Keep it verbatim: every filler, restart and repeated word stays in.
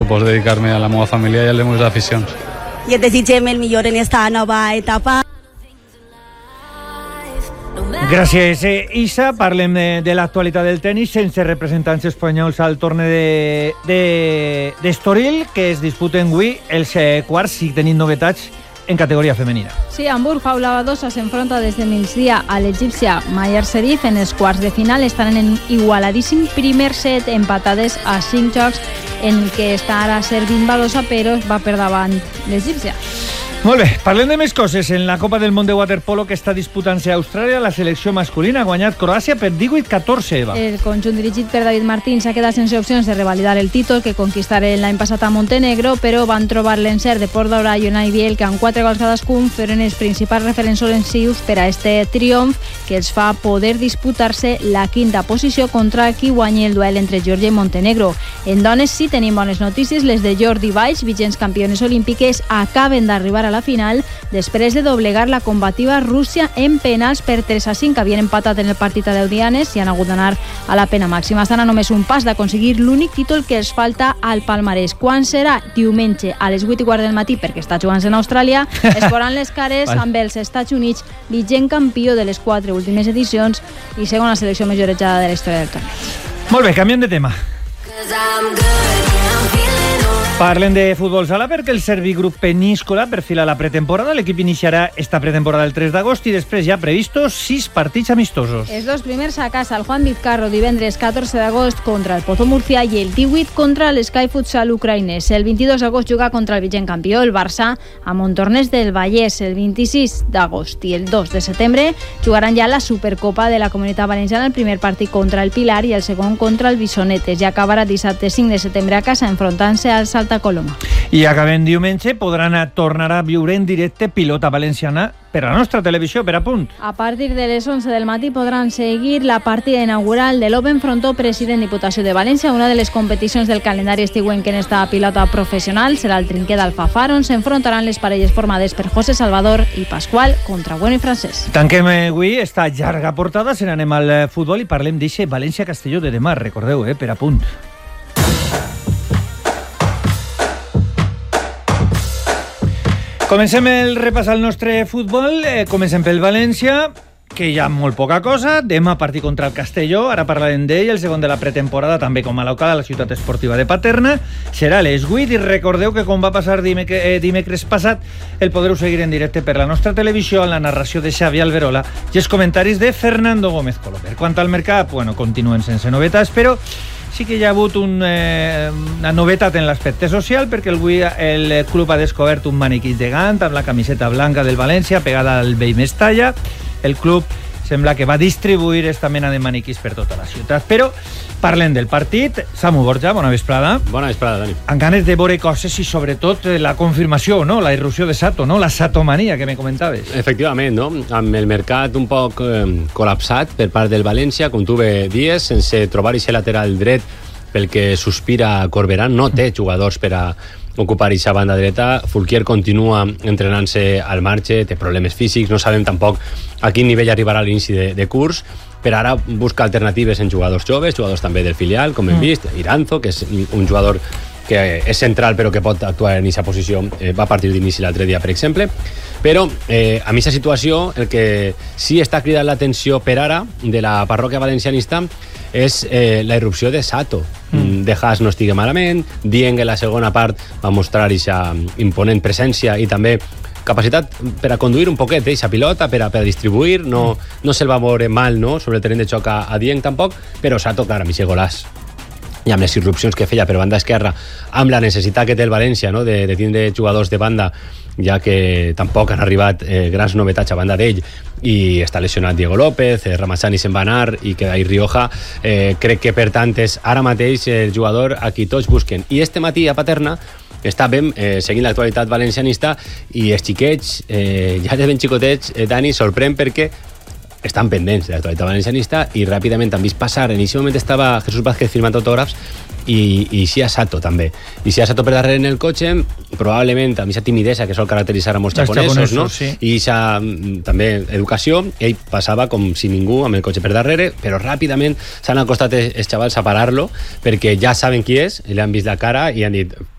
pues, dedicar-me a la meva família i a les meves aficions. I et desitgem el millor en esta nova etapa. Gràcies, eh, Isa. Parlem de, de l'actualitat del tenis sense representants espanyols al torne de, de, d'Estoril, que es disputen avui els eh, quarts i tenim novetats en categoria femenina. Sí, Hamburg Paula Badosa s'enfronta des de migdia a l'egípcia Mayar Serif. En els quarts de final estan en igualadíssim primer set, empatades a cinc jocs, en què està ara servint Badosa, però va per davant l'egípcia. Molt bé, parlem de més coses. En la Copa del Món de Waterpolo que està disputant-se a Austràlia, la selecció masculina ha guanyat Croàcia per divuit a catorze, Eva. El conjunt dirigit per David Martín s'ha quedat sense opcions de revalidar el títol que conquistaren l'any passat a Montenegro, però van trobar l'encert de Port Daurà i Unai Biel, que amb quatre gols cadascun foren els principals referents ofensius per a este triomf, que els fa poder disputar-se la quinta posició contra qui guanyi el duel entre Geòrgia i Montenegro. En dones sí tenim bones notícies. Les de Jordi Valls, vigents campiones olímpiques, acaben d'arribar a la final després de doblegar la combativa Rússia en penals per tres a cinc. Havien empatat en el partit a deu dianes i han hagut d'anar a la pena màxima. Estan a només un pas d'aconseguir l'únic títol que els falta al palmarès. Quan serà? Diumenge a les vuit i quart del matí, perquè està jugant en Austràlia. Es veuran les cares amb els Estats Units, vigent campió de les quatre últimes edicions i segona selecció majorejada de la història del torneig. Molt bé, canviem de tema. Parlem de futbol sala perquè el Servigroup Peníscola perfila la pretemporada. L'equip iniciarà esta pretemporada el tres d'agost i després ja previstos sis partits amistosos. Els dos primers a casa, el Juan Vizcarro divendres catorze d'agost contra el Pozo Murcia i el divuit contra l'Sky Futsal ucraïnès. El vint-i-dos d'agost juga contra el vigent campió, el Barça, a Montornès del Vallès. El vint-i-sis d'agost i el dos de setembre jugaran ja la Supercopa de la Comunitat Valenciana, el primer partit contra el Pilar i el segon contra el Bisonetes. Ja acabarà dissabte cinc de setembre a casa enfrontant-se al Salt Coloma. I acabem diumenge, podran tornar a viure en directe Pilota Valenciana per a la nostra televisió, per a punt. A partir de les onze del matí podran seguir la partida inaugural de l'Open Frontó President Diputació de València, una de les competicions del calendari estiuenc en esta pilota professional. Serà el trinquer d'Alfafar, on s'enfrontaran les parelles formades per José Salvador i Pasqual contra Bueno i Francesc. Tanquem avui esta llarga portada, se n'anem al futbol i parlem d'eixe València-Castelló de demà, recordeu, eh, per a punt. Comencem el repàs al nostre futbol. Eh, comencem pel València, que hi ha molt poca cosa. Demà partit contra el Castelló, ara parlarem d'ell, el segon de la pretemporada, també com a local a la ciutat esportiva de Paterna. Serà a les vuit i recordeu que com va passar dimecres, eh, dimecres passat, el podreu seguir en directe per la nostra televisió amb la narració de Xavi Alberola i els comentaris de Fernando Gómez Colomer. Quant al mercat, bueno, continuen sense novetats, però sí que hi ha hagut un, eh, una novetat en l'aspecte social, perquè avui el club ha descobert un maniquí gegant amb la camiseta blanca del València pegada al vell Mestalla. El club sembla que va distribuir esta mena de maniquís per tota la ciutat. Però parlem del partit. Samu Borja, bona vesprada. Bona vesprada, Dani. Amb ganes de veure coses i sobretot la confirmació, no? La irrupció de Sato, no? La satomania que me comentaves. Efectivament, no? Amb el mercat un poc eh, col·lapsat per part del València, com tu bé dies, sense trobar aquest lateral dret pel que sospira Corberán, no té jugadors per a ocupar aquesta banda dreta. Fulquier continua entrenant-se al marge, té problemes físics, no sabem tampoc a quin nivell arribarà a l'inici de, de curs. Per ara busca alternatives en jugadors joves, jugadors també del filial, com hem vist, Iranzo, que és un jugador que és central però que pot actuar en aquesta posició, eh, va partir d'inici l'altre dia, per exemple. Però eh, a mi aquesta situació, el que sí està cridant l'atenció per ara de la parròquia valencianista és eh, la irrupció de Sato. Mm. De Haas no estigui malament, Dieng en la segona part va mostrar aquesta imponent presència i també capacitat per a conduir un poquet aquesta pilota, per a, per a distribuir, no, no se'l va veure mal, no?, sobre el terreny de xoc a, a Dieng tampoc, però Sato, clar, a mi golàs. I amb les irrupcions que feia per banda esquerra, amb la necessitat que té el València, no?, de, de tindre jugadors de banda, ja que tampoc han arribat eh, grans novetats a banda d'ell, i està lesionat Diego López, eh, Ramazzani se'n va anar i queda ahí Rioja. Eh, crec que per tant és ara mateix el jugador a qui tots busquen. I este matí a Paterna estàvem eh, seguint l'actualitat valencianista i els xiquets, eh, ja de ben xicotets, eh, Dani, sorprèn perquè estan pendents de l'actualitat valencianista i ràpidament han vist passar. En aquest moment estava Jesús Vázquez firmant autògrafs i, i Sia Sato també. I Sia Sato per darrere en el cotxe, probablement amb aquesta timidesa que sol caracteritzar a molts japonesos, no? Sí. I aquesta també educació, ell passava com si ningú amb el cotxe per darrere, però ràpidament s'han acostat els xavals a parar-lo perquè ja saben qui és, li han vist la cara i han dit